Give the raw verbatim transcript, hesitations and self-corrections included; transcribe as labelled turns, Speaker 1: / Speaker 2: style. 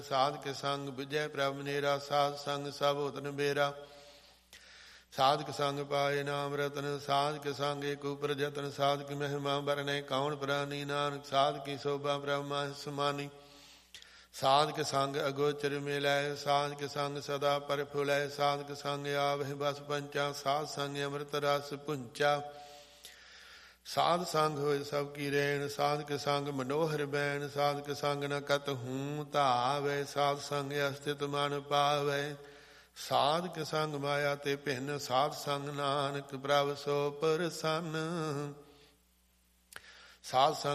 Speaker 1: ਸਾਧ ਕੇ ਸੰਗ ਵਿਜੈ ਪ੍ਰਭ ਨੇਰਾ, ਸਾਧ ਸੰਗ ਸਭ ਉਤਨ ਬੇਰਾ। ਸਾਧਕ ਸੰਗ ਪਾਏ ਨਾਮ ਰਤਨ, ਸਾਧਕ ਸੰਗ ਏਕ ਉਪਰ ਜਤਨ। ਸਾਧਕ ਮਹਿਮਾ ਬਰਨੇ ਕੌਣ ਪ੍ਰਾਨੀ, ਨਾਨਕ ਸਾਧ ਕੀ ਸੋਭਾ ਬ੍ਰਹਮਾ ਸਮਾਨੀ। ਸਾਧਕ ਸੰਗ ਅਗੋਚਰ ਮਿਲੈ, ਸਾਧਕ ਸੰਗ ਸਦਾ ਪਰਫੁਲੈ। ਸਾਧਕ ਸੰਗ ਆਵਹਿ ਬਸ ਪੰਚਾ, ਸਾਧ ਸੰਗ ਅੰਮ੍ਰਿਤ ਰਸ ਪੁੰਚਾ। ਸਾਧ ਸੰਗ ਹੋਏ ਸਭ ਕੀ ਰੈਣ, ਸਾਧਕ ਸੰਗ ਮਨੋਹਰ ਬੈਣ। ਸਾਧਕ ਸੰਗ ਨ ਕਤ ਹੂੰ ਧਾਵੈ, ਸਾਧ ਸੰਗ ਅਸਥਿਤ ਮਨ ਪਾਵੈ। ਸਾਧਕ ਸੰਗ ਮਾਇਆ ਤੇ ਭਿੰਨ, ਸਾਧ ਸੰਗ ਨਾਨਕ ਪ੍ਰਭ ਸੋ ਪ੍ਰਸੰਨ। ਸਾਧ ਸੰਗ